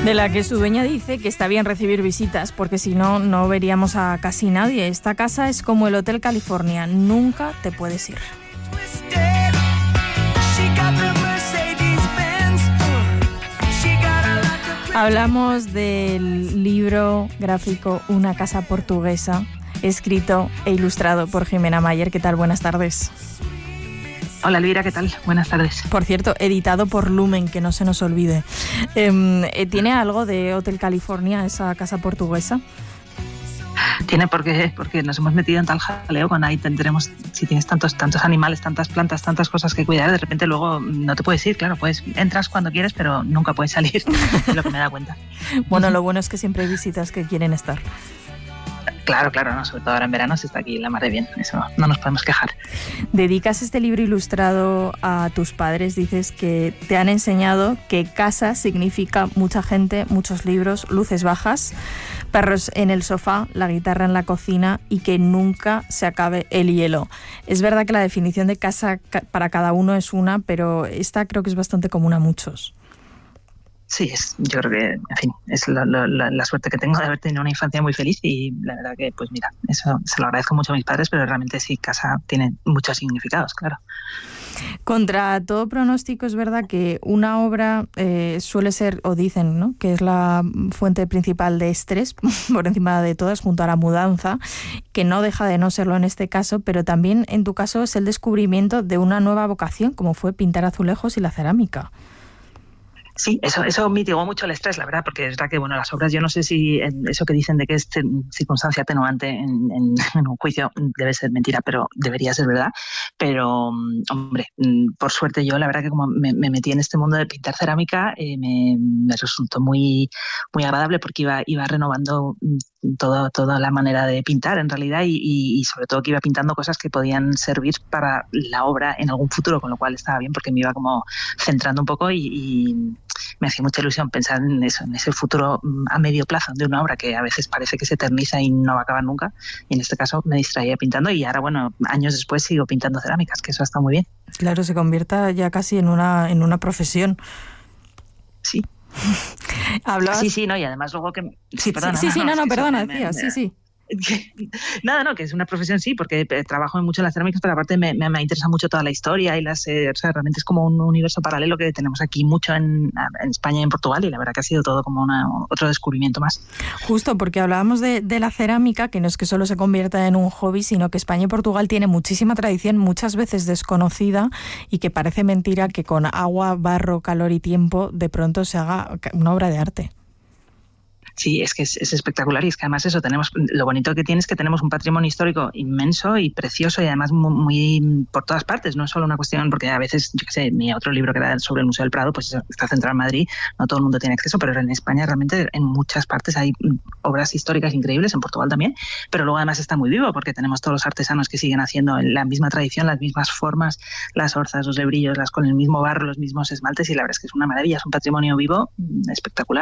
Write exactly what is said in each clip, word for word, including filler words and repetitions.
De la que su dueña dice que está bien recibir visitas, porque si no, no veríamos a casi nadie. Esta casa es como el Hotel California, nunca te puedes ir. Hablamos del libro gráfico Una casa portuguesa, escrito e ilustrado por Jimena Mayer. ¿Qué tal? Buenas tardes. Hola Elvira, ¿qué tal? Buenas tardes. Por cierto, editado por Lumen, que no se nos olvide. Eh, ¿Tiene algo de Hotel California, esa casa portuguesa? Tiene porque, porque nos hemos metido en tal jaleo con ahí tendremos, si tienes tantos tantos animales, tantas plantas, tantas cosas que cuidar, de repente luego no te puedes ir, claro, pues entras cuando quieres, pero nunca puedes salir, es lo que me da cuenta. Bueno, lo bueno es que siempre hay visitas que quieren estar. Claro, claro, no, sobre todo ahora en verano se está aquí la mar de bien, eso no nos podemos quejar. Dedicas este libro ilustrado a tus padres, dices que te han enseñado que casa significa mucha gente, muchos libros, luces bajas, perros en el sofá, la guitarra en la cocina y que nunca se acabe el hielo. Es verdad que la definición de casa para cada uno es una, pero esta creo que es bastante común a muchos. Sí, es, yo creo que, en fin, es la, la, la suerte que tengo de haber tenido una infancia muy feliz y la verdad que, pues mira, eso se lo agradezco mucho a mis padres, pero realmente sí, casa tiene muchos significados, claro. Contra todo pronóstico es verdad que una obra eh, suele ser, o dicen, ¿no?, que es la fuente principal de estrés, por encima de todas, junto a la mudanza, que no deja de no serlo en este caso, pero también en tu caso es el descubrimiento de una nueva vocación, como fue pintar azulejos y la cerámica. Sí, eso eso mitigó mucho el estrés, la verdad, porque es verdad que bueno, las obras, yo no sé si eso que dicen de que es circunstancia atenuante en, en, en un juicio debe ser mentira, pero debería ser verdad. Pero, hombre, por suerte yo, la verdad que como me, me metí en este mundo de pintar cerámica, eh, me, me resultó muy muy agradable porque iba iba renovando todo, toda la manera de pintar en realidad y, y, y sobre todo que iba pintando cosas que podían servir para la obra en algún futuro, con lo cual estaba bien porque me iba como centrando un poco y, y me hacía mucha ilusión pensar en eso, en ese futuro a medio plazo de una obra que a veces parece que se eterniza y no va a acabar nunca. Y en este caso me distraía pintando y ahora, bueno, años después sigo pintando cerámicas, que eso está muy bien. Claro, se convierta ya casi en una, en una profesión. Sí. ¿Hablabas? Sí, sí, no, y además luego que... Sí, perdona. Sí, sí, no, no, no, no perdona, me, decía, me, sí, sí. Nada, no, que es una profesión sí, porque trabajo mucho en las cerámicas, pero aparte me, me, me interesa mucho toda la historia y las, eh, o sea, realmente es como un universo paralelo que tenemos aquí mucho en, en España y en Portugal y la verdad que ha sido todo como una, otro descubrimiento más. Justo, porque hablábamos de, de la cerámica, que no es que solo se convierta en un hobby, sino que España y Portugal tiene muchísima tradición, muchas veces desconocida y que parece mentira que con agua, barro, calor y tiempo de pronto se haga una obra de arte. Sí, es que es, es espectacular y es que además eso tenemos, lo bonito que tiene es que tenemos un patrimonio histórico inmenso y precioso y además muy, muy por todas partes, no es solo una cuestión, porque a veces, yo qué sé, mi otro libro que era sobre el Museo del Prado, pues está centrado en Madrid, no todo el mundo tiene acceso, pero en España realmente en muchas partes hay obras históricas increíbles, en Portugal también, pero luego además está muy vivo porque tenemos todos los artesanos que siguen haciendo la misma tradición, las mismas formas, las orzas, los lebrillos, las con el mismo barro, los mismos esmaltes y la verdad es que es una maravilla, es un patrimonio vivo espectacular.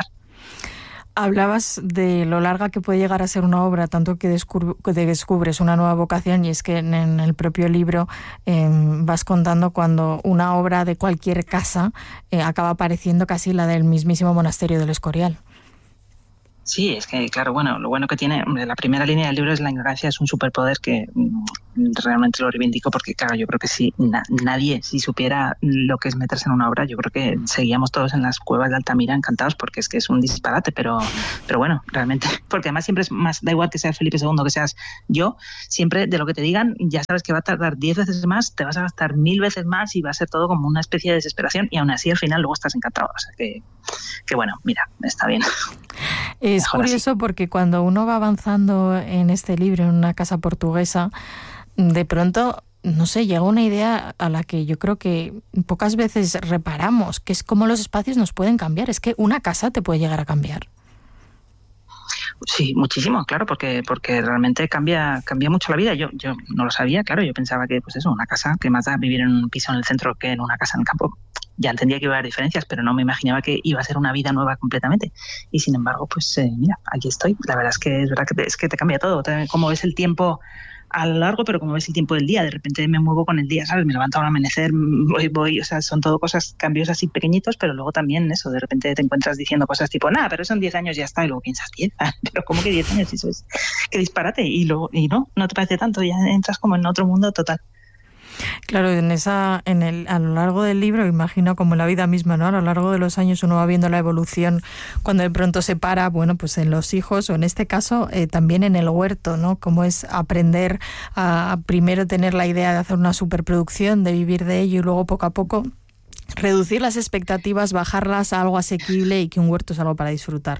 Hablabas de lo larga que puede llegar a ser una obra, tanto que, descub- que descubres una nueva vocación, y es que en, en el propio libro eh, vas contando cuando una obra de cualquier casa eh, acaba pareciendo casi la del mismísimo monasterio del Escorial. Sí, es que, claro, bueno, lo bueno que tiene, la primera línea del libro es la ignorancia, es un superpoder que realmente lo reivindico porque, claro, yo creo que si na- nadie, si supiera lo que es meterse en una obra, yo creo que seguíamos todos en las cuevas de Altamira encantados porque es que es un disparate, pero, pero bueno, realmente, porque además siempre es más, da igual que seas Felipe segundo, que seas yo, siempre de lo que te digan, ya sabes que va a tardar diez veces más, te vas a gastar mil veces más y va a ser todo como una especie de desesperación y aún así al final luego estás encantado, o sea que, que bueno, mira, está bien. Es Mejor curioso así. Porque cuando uno va avanzando en este libro, en una casa portuguesa, de pronto, no sé, llega una idea a la que yo creo que pocas veces reparamos, que es cómo los espacios nos pueden cambiar. Es que una casa te puede llegar a cambiar. Sí, muchísimo, claro, porque porque realmente cambia cambia mucho la vida. Yo yo no lo sabía, claro, yo pensaba que pues eso, una casa, que más da vivir en un piso en el centro que en una casa en el campo. Ya entendía que iba a haber diferencias, pero no me imaginaba que iba a ser una vida nueva completamente. Y sin embargo, pues eh, mira, aquí estoy. La verdad es que es verdad que te, es que te cambia todo. Te, cómo ves el tiempo a lo largo, pero como ves el tiempo del día, de repente me muevo con el día, ¿sabes? Me levanto al amanecer, voy, voy, o sea, son todo cosas, cambios así pequeñitos, pero luego también eso, de repente te encuentras diciendo cosas tipo, nada, pero son diez años y ya está, y luego piensas, diez, pero ¿cómo que diez años? Eso es, qué disparate, y luego, y no, no te parece tanto, ya entras como en otro mundo total. Claro, en esa, en el, a lo largo del libro, imagino como en la vida misma, ¿no? A lo largo de los años uno va viendo la evolución cuando de pronto se para, bueno, pues en los hijos o en este caso eh, también en el huerto, ¿no? Cómo es aprender a, a primero tener la idea de hacer una superproducción, de vivir de ello y luego poco a poco reducir las expectativas, bajarlas a algo asequible y que un huerto es algo para disfrutar.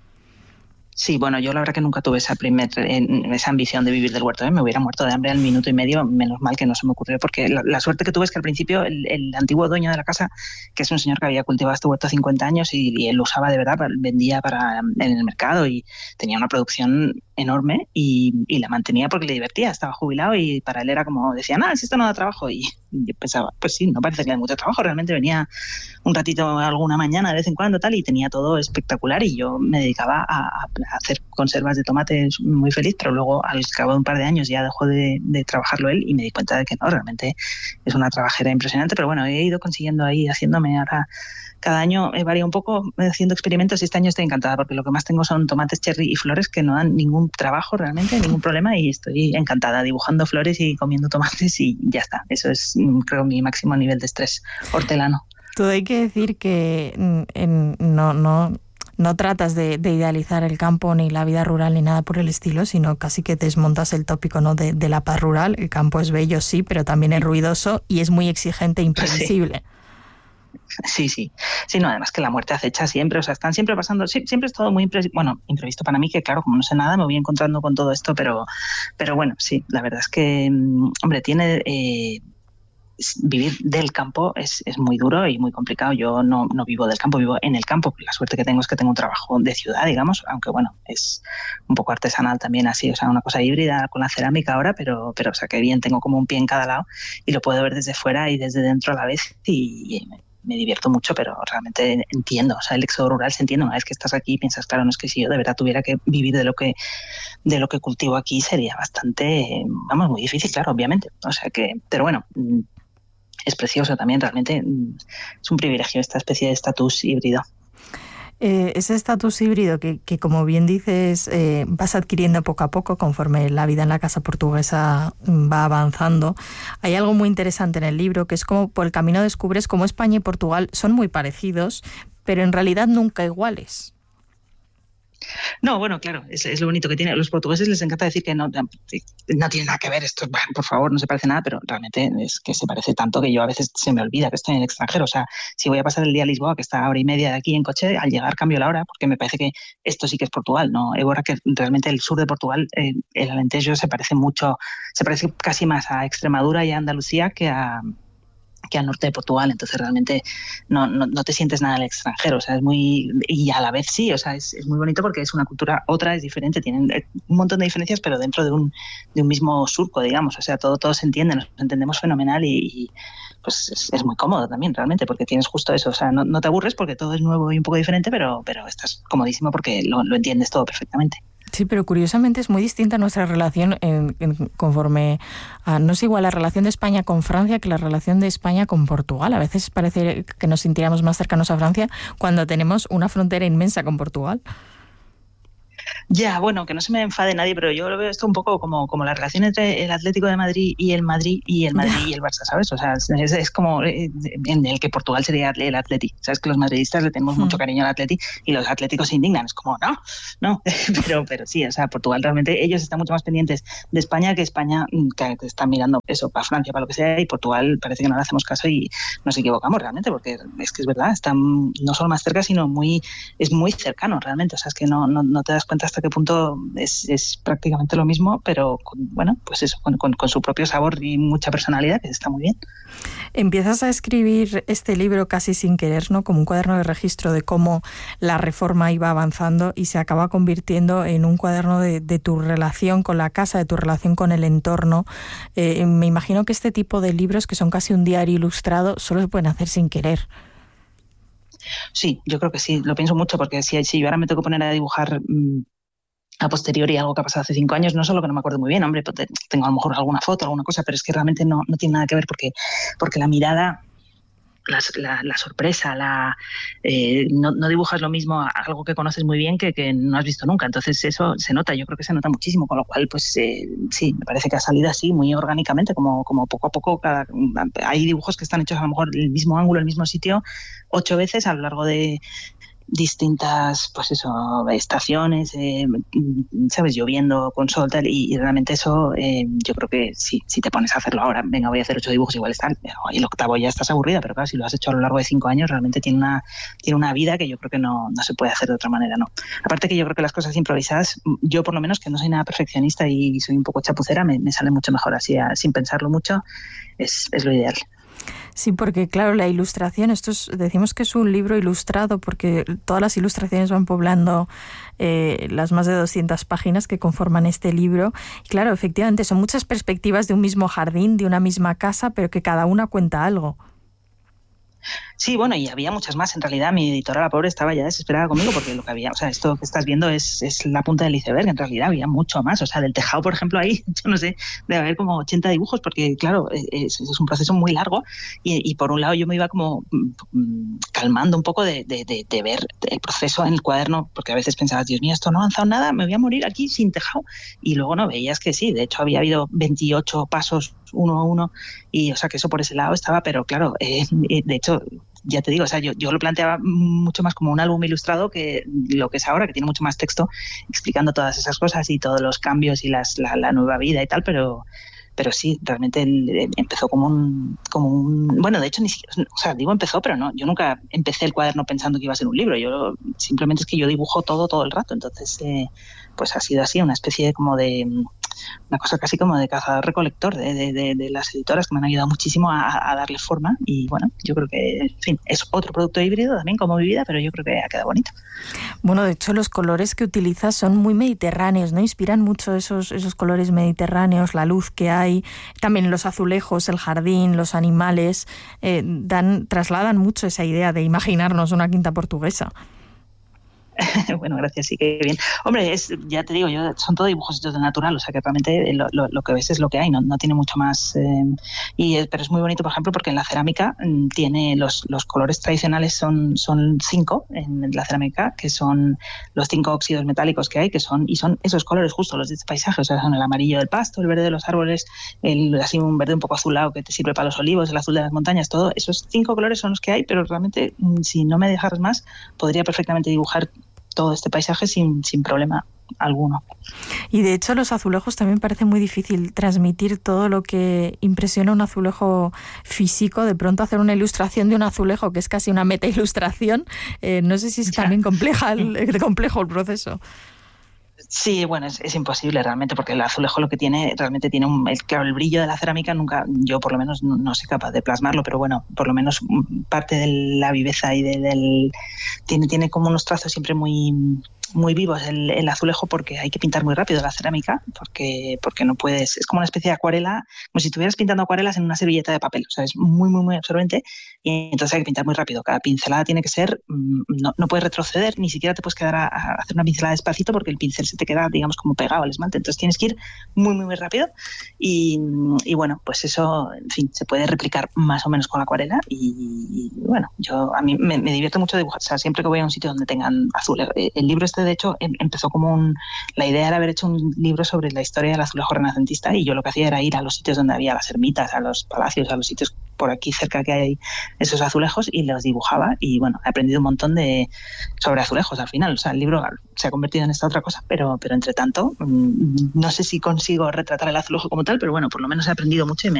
Sí, bueno, yo la verdad que nunca tuve esa primer, esa ambición de vivir del huerto, ¿eh? Me hubiera muerto de hambre al minuto y medio, menos mal que no se me ocurrió, porque la, la suerte que tuve es que al principio el, el antiguo dueño de la casa, que es un señor que había cultivado este huerto cincuenta años y, y él lo usaba de verdad, vendía para en el mercado y tenía una producción enorme y, y la mantenía porque le divertía, estaba jubilado y para él era como, decía, nada, si esto no da trabajo, y yo pensaba, pues sí, no parece que hay mucho trabajo, realmente venía un ratito alguna mañana de vez en cuando tal y tenía todo espectacular y yo me dedicaba a, a hacer conservas de tomates muy feliz, pero luego al cabo de un par de años ya dejó de, de trabajarlo él y me di cuenta de que no, realmente es una trabajera impresionante, pero bueno, he ido consiguiendo ahí, haciéndome ahora, cada año he variado un poco haciendo experimentos y este año estoy encantada porque lo que más tengo son tomates cherry y flores que no dan ningún trabajo realmente, ningún problema y estoy encantada dibujando flores y comiendo tomates y ya está, eso es creo mi máximo nivel de estrés hortelano. Todo hay que decir que en, no, no, no tratas de, de idealizar el campo ni la vida rural ni nada por el estilo, sino casi que desmontas el tópico, ¿no? de, de la paz rural. El campo es bello, sí, pero también es ruidoso y es muy exigente e imprevisible. Sí. Sí, sí. Sí, no, además que la muerte acecha siempre, o sea, están siempre pasando, sí, siempre es todo muy imprevisto, bueno, imprevisto para mí, que claro, como no sé nada, me voy encontrando con todo esto, pero, pero bueno, sí, la verdad es que, hombre, tiene... Eh, vivir del campo es, es muy duro y muy complicado. Yo no, no vivo del campo, vivo en el campo. La suerte que tengo es que tengo un trabajo de ciudad, digamos, aunque bueno, es un poco artesanal también así, o sea, una cosa híbrida con la cerámica ahora, pero, pero o sea, que bien, tengo como un pie en cada lado y lo puedo ver desde fuera y desde dentro a la vez y, y me, me divierto mucho, pero realmente entiendo, o sea, el éxodo rural se entiende. Una vez que estás aquí piensas, claro, no es que si yo de verdad tuviera que vivir de lo que de lo que cultivo aquí sería bastante, vamos, muy difícil, claro, obviamente. O sea que, pero bueno, es precioso también, realmente es un privilegio esta especie de estatus híbrido. Eh, ese estatus híbrido que, que, como bien dices, eh, vas adquiriendo poco a poco conforme la vida en la casa portuguesa va avanzando. Hay algo muy interesante en el libro, que es como por el camino descubres cómo España y Portugal son muy parecidos, pero en realidad nunca iguales. No, bueno, claro, es, es lo bonito que tiene. A los portugueses les encanta decir que no, no tiene nada que ver esto, por favor, no se parece nada, pero realmente es que se parece tanto que yo a veces se me olvida que estoy en el extranjero. O sea, si voy a pasar el día a Lisboa, que está a hora y media de aquí en coche, al llegar cambio la hora, porque me parece que esto sí que es Portugal, ¿no? Évora, que realmente el sur de Portugal, eh, el Alentejo se parece mucho, se parece casi más a Extremadura y a Andalucía que a... que al norte de Portugal, entonces realmente no, no, no te sientes nada al extranjero, o sea, es muy, y a la vez sí, o sea, es, es muy bonito porque es una cultura, otra es diferente, tienen un montón de diferencias, pero dentro de un, de un mismo surco, digamos, o sea, todo, todo se entiende, nos entendemos fenomenal y, y pues es, es muy cómodo también, realmente, porque tienes justo eso, o sea, no, no te aburres porque todo es nuevo y un poco diferente, pero, pero estás comodísimo porque lo, lo entiendes todo perfectamente. Sí, pero curiosamente es muy distinta nuestra relación en, en, conforme a, no es igual la relación de España con Francia que la relación de España con Portugal. A veces parece que nos sintiéramos más cercanos a Francia cuando tenemos una frontera inmensa con Portugal. Ya, bueno, que no se me enfade nadie, pero yo lo veo esto un poco como, como la relación entre el Atlético de Madrid y el Madrid y el Madrid y el Barça, ¿sabes? O sea, es, es como en el que Portugal sería el Atleti. Sabes que los madridistas le tenemos hmm. mucho cariño al Atleti y los atléticos se indignan. Es como, no, no, pero, pero sí, o sea, Portugal realmente, ellos están mucho más pendientes de España que España, que están mirando eso para Francia, para lo que sea, y Portugal parece que no le hacemos caso y nos equivocamos realmente, porque es que es verdad, están no solo más cerca, sino muy, es muy cercano realmente. O sea, es que no, no, no te das cuenta hasta qué punto es, es prácticamente lo mismo, pero con, bueno, pues eso, con, con, con su propio sabor y mucha personalidad, que está muy bien. Empiezas a escribir este libro casi sin querer, ¿no? Como un cuaderno de registro de cómo la reforma iba avanzando y se acaba convirtiendo en un cuaderno de, de tu relación con la casa, de tu relación con el entorno. Eh, me imagino que este tipo de libros, que son casi un diario ilustrado, solo se pueden hacer sin querer. Sí, yo creo que sí, lo pienso mucho, porque si, si yo ahora me tengo que poner a dibujar mmm, a posteriori algo que ha pasado hace cinco años, no solo que no me acuerdo muy bien, hombre, tengo a lo mejor alguna foto, alguna cosa, pero es que realmente no, no tiene nada que ver porque, porque la mirada, la, la, la sorpresa, la eh, no, no dibujas lo mismo a algo que conoces muy bien que, que no has visto nunca, entonces eso se nota, yo creo que se nota muchísimo, con lo cual pues eh, sí, me parece que ha salido así muy orgánicamente, como, como poco a poco, cada, hay dibujos que están hechos a lo mejor el mismo ángulo, el mismo sitio, ocho veces a lo largo de distintas, pues eso, estaciones, eh, sabes, lloviendo con sol tal, y, y realmente eso eh, yo creo que sí, si te pones a hacerlo ahora, venga, voy a hacer ocho dibujos igual están, y el octavo ya estás aburrida, pero claro, si lo has hecho a lo largo de cinco años realmente tiene una, tiene una vida que yo creo que no, no se puede hacer de otra manera, ¿no? Aparte que yo creo que las cosas improvisadas, yo por lo menos que no soy nada perfeccionista y soy un poco chapucera, me, me sale mucho mejor así, a, sin pensarlo mucho, es, es lo ideal. Sí, porque claro, la ilustración, esto es, decimos que es un libro ilustrado porque todas las ilustraciones van poblando eh, las más de doscientas páginas que conforman este libro. Y claro, efectivamente, son muchas perspectivas de un mismo jardín, de una misma casa, pero que cada una cuenta algo. Sí, bueno, y había muchas más. En realidad, mi editora, la pobre, estaba ya desesperada conmigo porque lo que había, o sea, esto que estás viendo es, es la punta del iceberg. En realidad había mucho más. O sea, del tejado, por ejemplo, ahí, yo no sé, debe haber como ochenta dibujos porque, claro, es, es un proceso muy largo y, y por un lado yo me iba como mm, calmando un poco de, de, de, de ver el proceso en el cuaderno, porque a veces pensabas, Dios mío, esto no ha avanzado nada, me voy a morir aquí sin tejado. Y luego no, veías que sí, de hecho había habido veintiocho pasos uno a uno y, o sea, que eso por ese lado estaba, pero claro, eh, de hecho, ya te digo, o sea, yo, yo lo planteaba mucho más como un álbum ilustrado que lo que es ahora, que tiene mucho más texto explicando todas esas cosas y todos los cambios y las, la, la nueva vida y tal, pero pero sí, realmente él empezó como un, como un... Bueno, de hecho, ni siquiera, o sea, digo empezó, pero no, yo nunca empecé el cuaderno pensando que iba a ser un libro, yo simplemente es que yo dibujo todo, todo el rato, entonces eh, pues ha sido así, una especie de como de... una cosa casi como de cazador-recolector de, de, de, de las editoras que me han ayudado muchísimo a, a darle forma y bueno, yo creo que, en fin, es otro producto híbrido también como mi vida, pero yo creo que ha quedado bonito. Bueno, de hecho los colores que utilizas son muy mediterráneos, ¿no? Inspiran mucho esos, esos colores mediterráneos, la luz que hay, también los azulejos, el jardín, los animales, eh, dan, trasladan mucho esa idea de imaginarnos una quinta portuguesa. Bueno, gracias, sí, que bien. Hombre, es, ya te digo, yo son todo dibujos hechos de natural, o sea que realmente lo, lo, lo que ves es lo que hay, no, no tiene mucho más. Eh, y, pero es muy bonito, por ejemplo, porque en la cerámica mm, tiene los, los colores tradicionales son, son cinco en la cerámica, que son los cinco óxidos metálicos que hay, que son, y son esos colores justo los de este paisaje, o sea, son el amarillo del pasto, el verde de los árboles, el así un verde un poco azulado que te sirve para los olivos, el azul de las montañas, todo. Esos cinco colores son los que hay, pero realmente, mm, si no me dejaras más, podría perfectamente dibujar todo este paisaje sin, sin problema alguno. Y de hecho los azulejos también parece muy difícil transmitir todo lo que impresiona un azulejo físico, de pronto hacer una ilustración de un azulejo que es casi una meta ilustración, eh, no sé si es también compleja el, complejo el proceso. Sí, bueno, es, es imposible realmente porque el azulejo lo que tiene, realmente tiene un, el, claro, el brillo de la cerámica nunca, yo por lo menos no, no soy capaz de plasmarlo, pero bueno, por lo menos parte de la viveza y de, del, tiene, tiene como unos trazos siempre muy, muy vivos el, el azulejo porque hay que pintar muy rápido la cerámica porque, porque no puedes, es como una especie de acuarela, como si estuvieras pintando acuarelas en una servilleta de papel, o sea, es muy, muy, muy absorbente y entonces hay que pintar muy rápido, cada pincelada tiene que ser, no, no puedes retroceder, ni siquiera te puedes quedar a, a hacer una pincelada despacito porque el pincel se te queda, digamos, como pegado al esmalte, entonces tienes que ir muy, muy, muy rápido y, y bueno, pues eso, en fin, se puede replicar más o menos con la acuarela y, y bueno, yo a mí me, me divierto mucho dibujar, o sea, siempre que voy a un sitio donde tengan azul, el libro este de hecho empezó como un, la idea era haber hecho un libro sobre la historia del azulejo renacentista y yo lo que hacía era ir a los sitios donde había las ermitas, a los palacios, a los sitios por aquí cerca que hay esos azulejos y los dibujaba y bueno, he aprendido un montón de sobre azulejos al final, o sea, el libro se ha convertido en esta otra cosa, pero, pero entre tanto no sé si consigo retratar el azulejo como tal, pero bueno, por lo menos he aprendido mucho y me